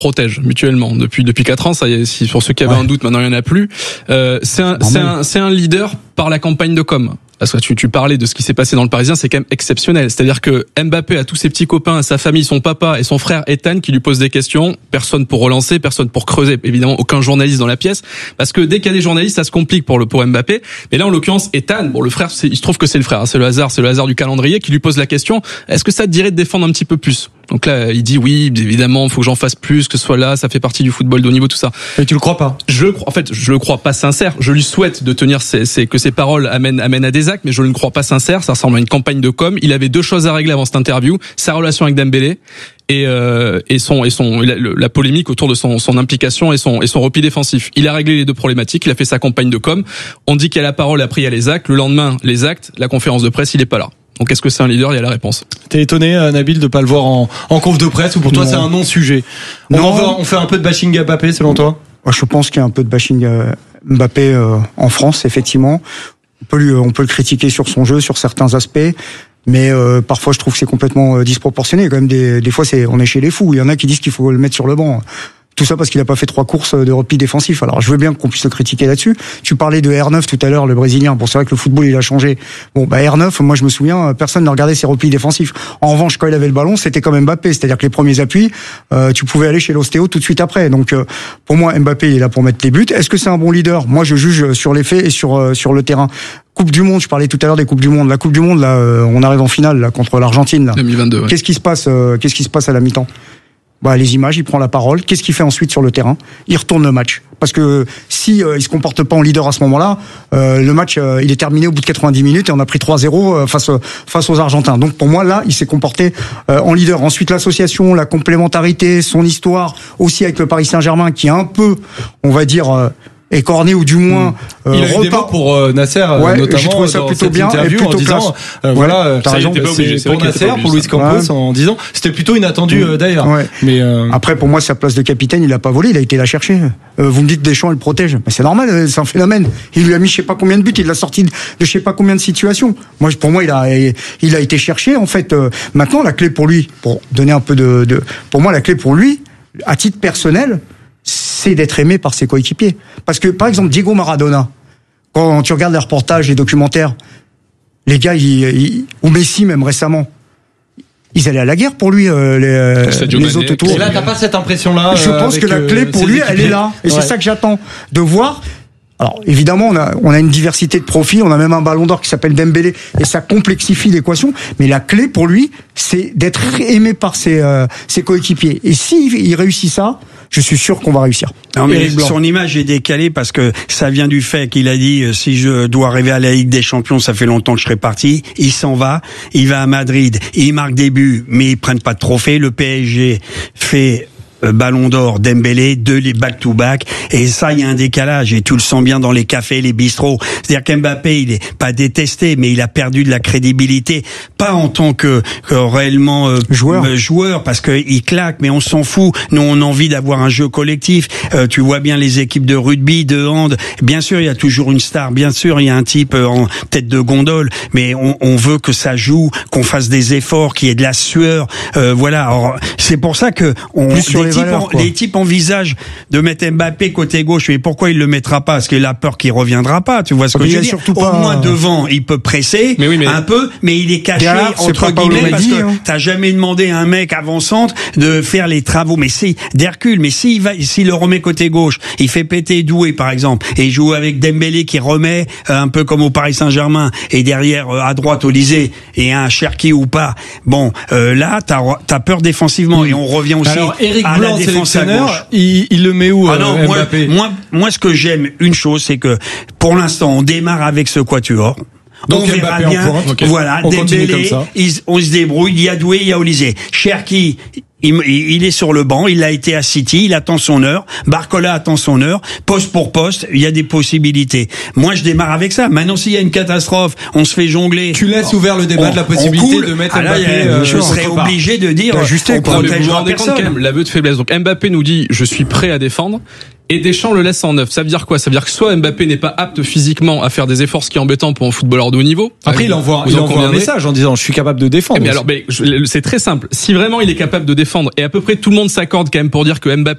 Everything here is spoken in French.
protègent mutuellement depuis 4 ans. Ça y est, si pour ceux qui avaient un doute, maintenant il y en a plus. C'est un leader par la campagne de com. Parce que tu parlais de ce qui s'est passé dans le Parisien, c'est quand même exceptionnel. C'est-à-dire que Mbappé a tous ses petits copains, sa famille, son papa et son frère Ethan qui lui posent des questions. Personne pour relancer, personne pour creuser. Évidemment, aucun journaliste dans la pièce. Parce que dès qu'il y a des journalistes, ça se complique pour Mbappé. Mais là, en l'occurrence, Ethan, le frère, il se trouve que c'est le frère. C'est le hasard du calendrier qui lui pose la question. Est-ce que ça te dirait de défendre un petit peu plus? Donc là, il dit oui, évidemment, faut que j'en fasse plus, que ce soit là, ça fait partie du football de haut niveau, tout ça. Et tu le crois pas? Je le crois pas sincère. Je lui souhaite de tenir que ses paroles amènent à des actes, mais je ne le crois pas sincère. Ça ressemble à une campagne de com. Il avait 2 choses à régler avant cette interview: sa relation avec Dembélé et la polémique autour de son implication et son repli défensif. Il a réglé les 2 problématiques. Il a fait sa campagne de com. On dit qu'il y a la parole, après il y a les actes. Le lendemain, les actes. La conférence de presse, il est pas là. Donc est-ce que c'est un leader? Il y a la réponse. T'es étonné, Nabil, de pas le voir en conf de presse, ou pour toi c'est un non-sujet? On fait un peu de bashing à Mbappé, selon toi? Je pense qu'il y a un peu de bashing à Mbappé en France, effectivement. On peut le critiquer sur son jeu, sur certains aspects, mais parfois je trouve que c'est complètement disproportionné. Quand même, des fois on est chez les fous. Il y en a qui disent qu'il faut le mettre sur le banc. Tout ça parce qu'il a pas fait 3 courses de repli défensif. Alors je veux bien qu'on puisse le critiquer là-dessus. Tu parlais de R9 tout à l'heure, le Brésilien. Bon, c'est vrai que le football il a changé. Bon, R9, moi je me souviens, personne n'a regardé ses replis défensifs. En revanche, quand il avait le ballon, c'était comme Mbappé, c'est-à-dire que les premiers appuis, tu pouvais aller chez l'ostéo tout de suite après. Donc pour moi, Mbappé il est là pour mettre les buts. Est-ce que c'est un bon leader? Moi, je juge sur les faits et sur le terrain. Coupe du Monde, je parlais tout à l'heure des Coupes du Monde. La Coupe du Monde, là, on arrive en finale là contre l'Argentine. Là. 2022. Ouais. Qu'est-ce qui se passe à la mi-temps? Les images, il prend la parole. Qu'est-ce qu'il fait ensuite sur le terrain? Il retourne le match. Parce que si il se comporte pas en leader à ce moment-là, le match il est terminé au bout de 90 minutes et on a pris 3-0 face aux Argentins. Donc pour moi là, il s'est comporté en leader. Ensuite l'association, la complémentarité, son histoire aussi avec le Paris Saint-Germain qui est un peu, on va dire écorné ou du moins il a eu des mots pour Nasser notamment. J'ai trouvé ça plutôt bien et plutôt en disant t'as raison, c'est pour Nasser, pour Luis Campos, en disant c'était plutôt inattendu d'ailleurs. Mais après pour moi sa place de capitaine, il a pas volé, il a été la chercher. Vous me dites Deschamps il le protège, mais c'est normal, c'est un phénomène. Il lui a mis je sais pas combien de buts, il l'a sorti de je sais pas combien de situations. Pour moi il a été cherché en fait. Maintenant la clé pour lui, pour donner un peu pour moi la clé pour lui à titre personnel, c'est d'être aimé par ses coéquipiers. Parce que, par exemple, Diego Maradona, quand tu regardes les reportages, les documentaires, les gars, ou Messi même récemment, ils allaient à la guerre pour lui, les autres autour. Et là, t'as pas cette impression-là? Je pense que la clé pour lui, elle est là. Et c'est ça que j'attends. De voir. Alors, évidemment, on a une diversité de profils. On a même un ballon d'or qui s'appelle Dembélé. Et ça complexifie l'équation. Mais la clé pour lui, c'est d'être aimé par ses coéquipiers. Et s'il réussit ça, je suis sûr qu'on va réussir. Non, mais son image est décalée parce que ça vient du fait qu'il a dit si je dois arriver à la Ligue des Champions, ça fait longtemps que je serai parti. Il s'en va, il va à Madrid, il marque des buts, mais ils prennent pas de trophée. Le PSG fait Ballon d'or, Dembélé, 2 les back-to-back, et ça, il y a un décalage, et tu le sens bien dans les cafés, les bistrots. C'est-à-dire qu'Mbappé, il est pas détesté, mais il a perdu de la crédibilité, pas en tant que réellement joueur, parce que il claque, mais on s'en fout. Nous, on a envie d'avoir un jeu collectif. Tu vois bien les équipes de rugby, de hand. Bien sûr, il y a toujours une star. Bien sûr, il y a un type en tête de gondole, mais on veut que ça joue, qu'on fasse des efforts, qu'il y ait de la sueur. Voilà. Alors, c'est pour ça que les types envisagent de mettre Mbappé côté gauche, mais pourquoi il le mettra pas? Parce qu'il a peur qu'il reviendra pas. Tu vois ce que je veux dire? Au moins devant, il peut presser un peu, mais il est caché entre guillemets parce que t'as jamais demandé à un mec avant-centre de faire les travaux. Mais c'est d'Hercule. Mais s'il le remet côté gauche, il fait péter Doué par exemple, et il joue avec Dembélé qui remet un peu comme au Paris Saint-Germain, et derrière à droite Olysée et un Cherki ou pas. Bon, là t'as peur défensivement, et on revient aussi. Alors, Eric à Blanc, la défense à gauche. Il le met où Mbappé? Moi, ce que j'aime, une chose, c'est que pour l'instant, on démarre avec ce quatuor. Donc on verra Mbappé bien. Okay. Voilà, Dembélé, on se débrouille. Il y a Doué, il y a Olysée. Cherki, il est sur le banc, il a été à City, il attend son heure. Barcola attend son heure. Poste pour poste, il y a des possibilités. Moi, je démarre avec ça. Maintenant, s'il y a une catastrophe, on se fait jongler. Tu laisses ouvert le débat de la possibilité de mettre Mbappé. Je serais obligé de dire, on protégera personne. L'aveu de faiblesse. Donc Mbappé nous dit, je suis prêt à défendre. Et Deschamps le laisse en neuf. Ça veut dire quoi? Ça veut dire que soit Mbappé n'est pas apte physiquement à faire des efforts, ce qui est embêtant pour un footballeur de haut niveau. Après, il envoie un message en disant je suis capable de défendre. Mais alors, c'est très simple. Si vraiment il est capable de défendre, et à peu près tout le monde s'accorde quand même pour dire que Mbappé